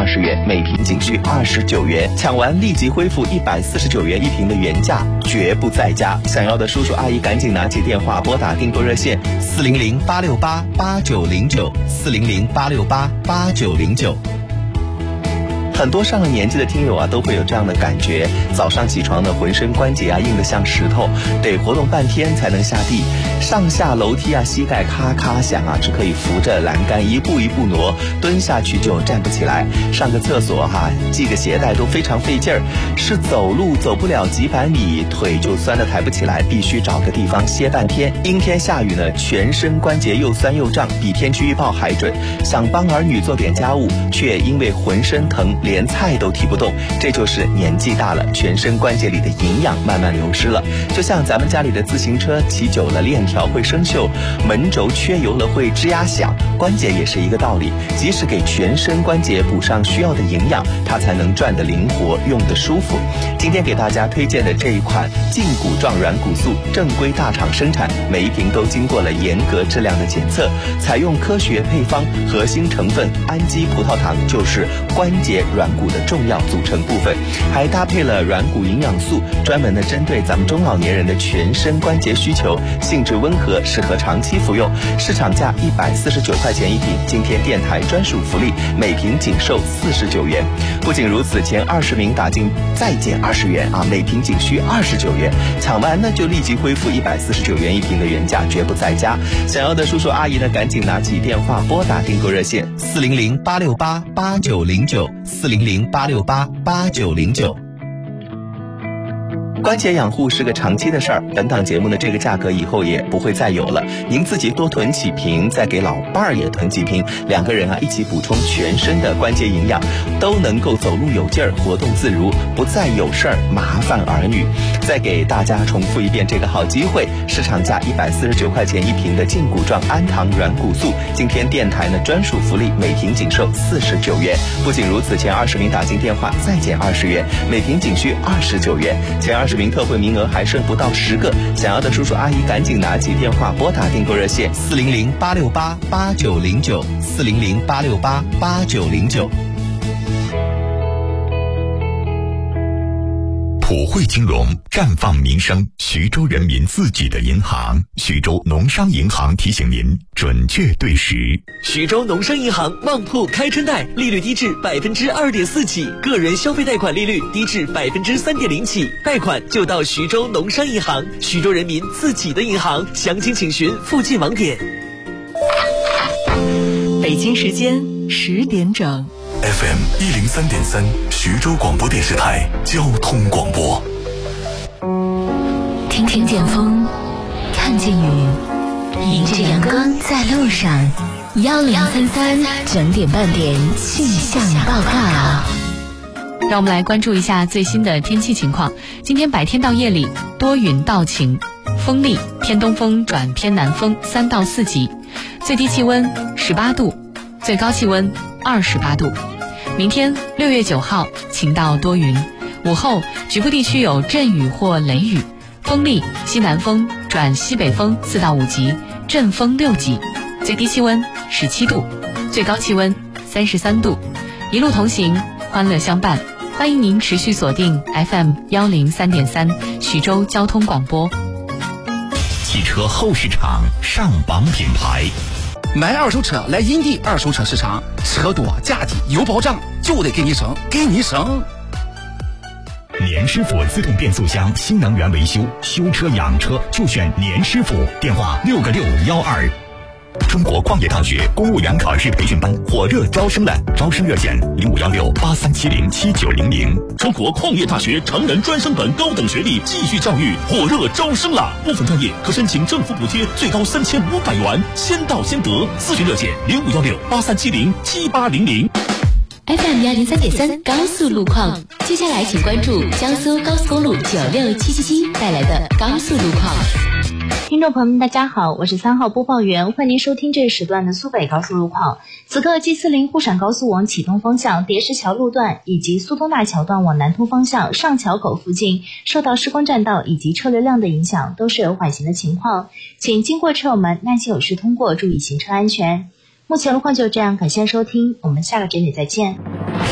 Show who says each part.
Speaker 1: 20元，每平仅需29元，抢完立即恢复149元一平的原价，绝不再加。想要的叔叔阿姨赶紧拿起电话拨打订购热线400-868-8909，400-868-8909。很多上了年纪的听友啊，都会有这样的感觉，早上起床呢，浑身关节啊硬得像石头，得活动半天才能下地，上下楼梯啊，膝盖咔咔响啊，只可以扶着栏杆一步一步挪，蹲下去就站不起来，上个厕所系个鞋带都非常费劲儿，是走路走不了几百米，腿就酸得抬不起来，必须找个地方歇半天。阴天下雨呢，全身关节又酸又胀，比天气预报还准。想帮儿女做点家务，却因为浑身疼连菜都提不动，这就是年纪大了，全身关节里的营养慢慢流失了。就像咱们家里的自行车骑久了，链条会生锈，门轴缺油了会吱呀响，关节也是一个道理，即使给全身关节补上需要的营养，它才能转得灵活，用得舒服。今天给大家推荐的这一款胫骨状软骨素，正规大厂生产，每一瓶都经过了严格质量的检测，采用科学配方，核心成分氨基葡萄糖就是关节软骨的重要组成部分，还搭配了软骨营养素，专门的针对咱们中老年人的全身关节需求，性质温和，适合长期服用。市场价149块钱一瓶，今天电台专属福利，每瓶仅售49元。不仅如此，前20名打进再减20元啊，每瓶仅需29元，抢完呢就立即恢复149元一瓶的原价，绝不再加。想要的叔叔阿姨呢，赶紧拿起电话拨打订购热线400-868-8909，400-868-8909。关节养护是个长期的事儿，本档节目的这个价格以后也不会再有了，您自己多囤几瓶，再给老伴儿也囤几瓶，两个人啊一起补充全身的关节营养，都能够走路有劲儿，活动自如，不再有事儿麻烦儿女。再给大家重复一遍这个好机会，市场价149块钱一瓶的胫骨状氨糖软骨素，今天电台呢专属福利，每瓶仅售49元。不仅如此，前20名打进电话再减20元，每瓶仅需29元。前20名特惠名额还剩不到10个，想要的叔叔阿姨赶紧拿起电话拨打订购热线400-868-8909，400-868-8909。
Speaker 2: 普惠金融绽放民生，徐州人民自己的银行，徐州农商银行提醒您准确对时。
Speaker 3: 徐州农商银行旺铺开春贷，利率低至2.4%起，个人消费贷款利率低至3.0%起，贷款就到徐州农商银行，徐州人民自己的银行，详情请询附近网点。
Speaker 4: 北京时间10点整。
Speaker 2: FM 103.3，徐州广播电视台交通广播。
Speaker 4: 听见风，看见雨，迎着阳光在路上。1033整点半点气象报告。
Speaker 5: 让我们来关注一下最新的天气情况。今天白天到夜里多云到晴，风力偏东风转偏南风3到4级，最低气温18度，最高气温28度。明天6月9号晴到多云，午后局部地区有阵雨或雷雨，风力西南风转西北风4到5级，阵风6级，最低气温17度，最高气温33度。一路同行，欢乐相伴，欢迎您持续锁定 FM 103.3徐州交通广播。
Speaker 2: 汽车后市场上榜品牌，
Speaker 6: 买二手车来银地二手车市场，车多价低有保障，就得给你省，给你省。
Speaker 2: 年师傅自动变速箱新能源维修，修车养车就选年师傅，电话6个612。中国矿业大学公务员考试培训班火热招生了，招生热线051683707900。
Speaker 7: 中国矿业大学成人专升本高等学历继续教育火热招生了，部分专业可申请政府补贴，最高3500元，先到先得。咨询热线051683707800。
Speaker 4: FM 103.3高速路况，接下来请关注江苏高速公路96777带来的高速路况。
Speaker 8: 听众朋友们大家好，我是3号播报员，欢迎您收听这时段的苏北高速路况。此刻 G40沪陕高速往启东方向叠石桥路段以及苏东大桥段往南通方向上桥口附近受到施工栈道以及车流量的影响，都是有缓行的情况，请经过车友们耐心有序通过，注意行车安全。目前路况就这样，感谢收听，我们下个整点再见。